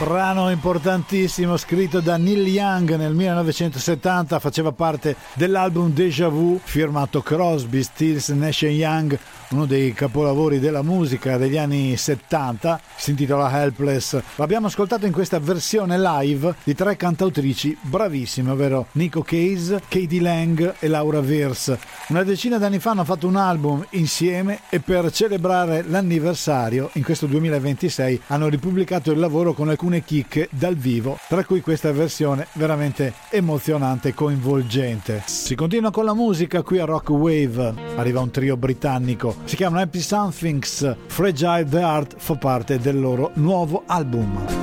Brano importantissimo scritto da Neil Young nel 1970, faceva parte dell'album Déjà Vu firmato Crosby, Stills, Nash Young, uno dei capolavori della musica degli anni 70, si intitola Helpless. L'abbiamo ascoltato in questa versione live di tre cantautrici bravissime, ovvero Nico Case, Katie Lang e Laura Verse. Una decina d'anni fa hanno fatto un album insieme e per celebrare l'anniversario in questo 2026 hanno ripubblicato il lavoro con alcune chicche dal vivo, tra cui questa versione veramente emozionante e coinvolgente. Si continua con la musica qui a Rock Wave, arriva un trio britannico, si chiamano Happy Somethings, Fragile the Heart fa parte del loro nuovo album.